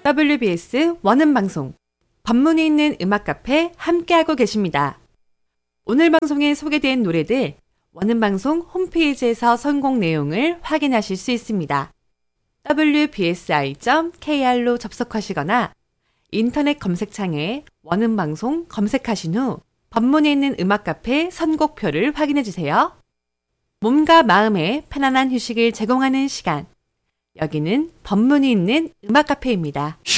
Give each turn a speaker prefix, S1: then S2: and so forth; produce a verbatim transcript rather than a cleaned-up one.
S1: 더블유비에스 원음방송 법문이 있는 음악 카페 함께하고 계십니다. 오늘 방송에 소개된 노래들 원음방송 홈페이지에서 선곡 내용을 확인하실 수 있습니다. 더블유비에스아이 점 케이알로 접속하시거나 인터넷 검색창에 원음방송 검색하신 후 법문이 있는 음악 카페 선곡표를 확인해주세요. 몸과 마음에 편안한 휴식을 제공하는 시간. 여기는 법문이 있는 음악 카페입니다.